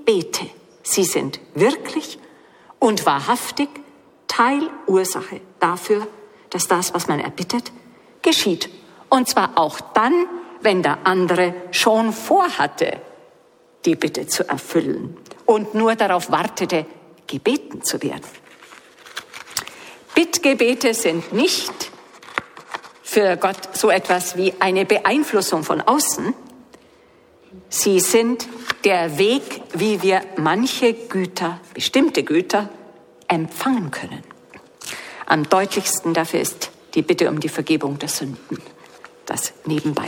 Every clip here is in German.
Gebete, sie sind wirklich und wahrhaftig Teilursache dafür, dass das, was man erbittet, geschieht. Und zwar auch dann, wenn der andere schon vorhatte, die Bitte zu erfüllen und nur darauf wartete, gebeten zu werden. Bittgebete sind nicht für Gott so etwas wie eine Beeinflussung von außen. Sie sind der Weg, wie wir manche Güter, bestimmte Güter, empfangen können. Am deutlichsten dafür ist die Bitte um die Vergebung der Sünden. Das nebenbei.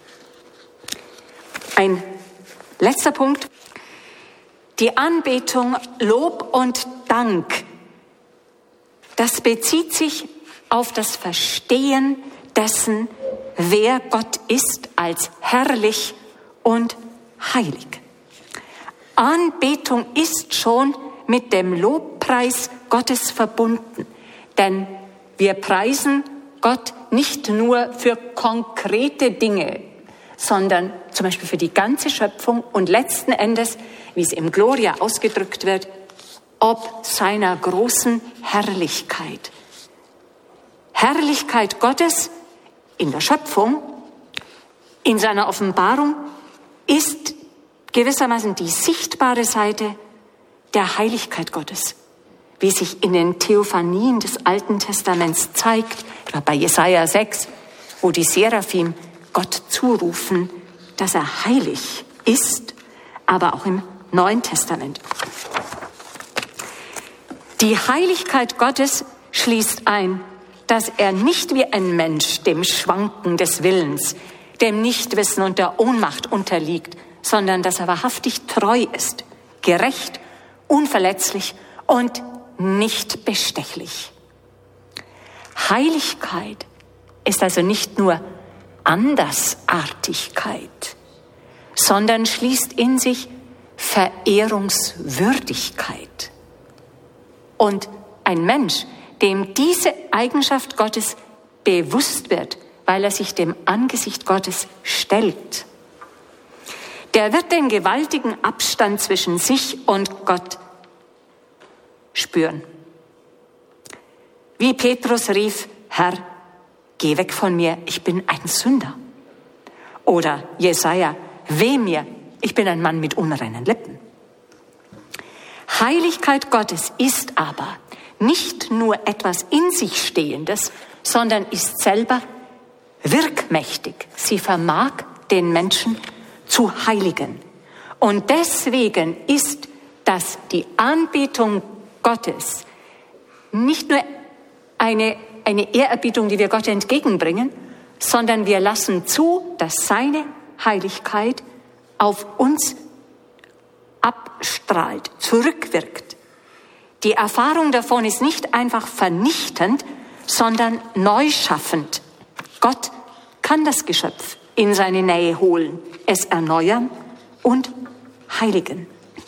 Ein letzter Punkt. Die Anbetung, Lob und Dank, das bezieht sich auf das Verstehen dessen, wer Gott ist als herrlich und heilig. Anbetung ist schon mit dem Lobpreis Gottes verbunden, denn wir preisen Gott nicht nur für konkrete Dinge, sondern zum Beispiel für die ganze Schöpfung und letzten Endes, wie es im Gloria ausgedrückt wird, ob seiner großen Herrlichkeit. Herrlichkeit Gottes in der Schöpfung, in seiner Offenbarung, ist gewissermaßen die sichtbare Seite der Heiligkeit Gottes, wie sich in den Theophanien des Alten Testaments zeigt, etwa bei Jesaja 6, wo die Seraphim Gott zurufen, dass er heilig ist, aber auch im Neuen Testament. Die Heiligkeit Gottes schließt ein, dass er nicht wie ein Mensch dem Schwanken des Willens, dem Nichtwissen und der Ohnmacht unterliegt, sondern dass er wahrhaftig treu ist, gerecht, unverletzlich und nicht bestechlich. Heiligkeit ist also nicht nur Andersartigkeit, sondern schließt in sich Verehrungswürdigkeit. Und ein Mensch, dem diese Eigenschaft Gottes bewusst wird, weil er sich dem Angesicht Gottes stellt, der wird den gewaltigen Abstand zwischen sich und Gott spüren. Wie Petrus rief, Herr, geh weg von mir, ich bin ein Sünder. Oder Jesaja, weh mir, ich bin ein Mann mit unreinen Lippen. Heiligkeit Gottes ist aber nicht nur etwas in sich Stehendes, sondern ist selber wirkmächtig. Sie vermag den Menschen zu heiligen. Und deswegen ist das die Anbetung Gottes nicht nur eine Ehrerbietung, die wir Gott entgegenbringen, sondern wir lassen zu, dass seine Heiligkeit auf uns abstrahlt, zurückwirkt. Die Erfahrung davon ist nicht einfach vernichtend, sondern neu schaffend. Gott kann das Geschöpf in seine Nähe holen, es erneuern und heiligen.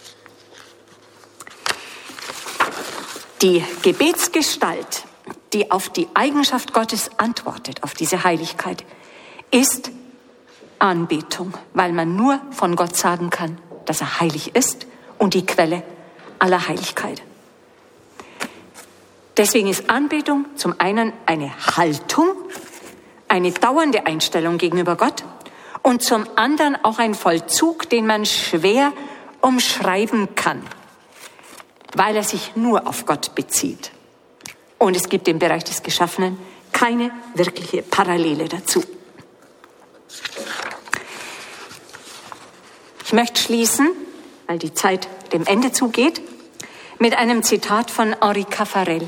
Die Gebetsgestalt, die auf die Eigenschaft Gottes antwortet, auf diese Heiligkeit, ist Anbetung, weil man nur von Gott sagen kann, dass er heilig ist und die Quelle aller Heiligkeit. Deswegen ist Anbetung zum einen eine Haltung, eine dauernde Einstellung gegenüber Gott und zum anderen auch ein Vollzug, den man schwer umschreiben kann, weil er sich nur auf Gott bezieht. Und es gibt im Bereich des Geschaffenen keine wirkliche Parallele dazu. Ich möchte schließen, weil die Zeit dem Ende zugeht, mit einem Zitat von Henri Caffarel.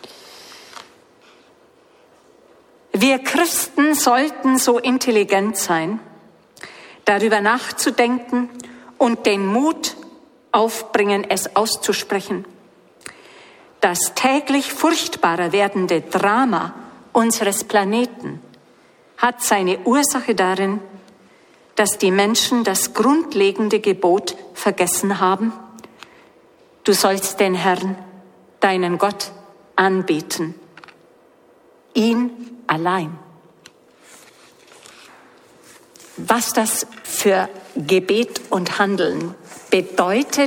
Wir Christen sollten so intelligent sein, darüber nachzudenken und den Mut aufbringen, es auszusprechen. Das täglich furchtbarer werdende Drama unseres Planeten hat seine Ursache darin, dass die Menschen das grundlegende Gebot vergessen haben. Du sollst den Herrn, deinen Gott, anbeten. Ihn allein. Was das für Gebet und Handeln bedeutet,